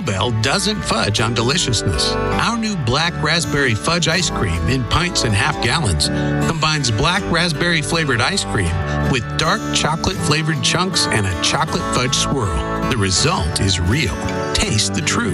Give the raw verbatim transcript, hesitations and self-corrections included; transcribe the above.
Bluebell doesn't fudge on deliciousness. Our new Black Raspberry Fudge Ice Cream in pints and half gallons combines black raspberry flavored ice cream with dark chocolate flavored chunks and a chocolate fudge swirl. The result is real. Taste the truth.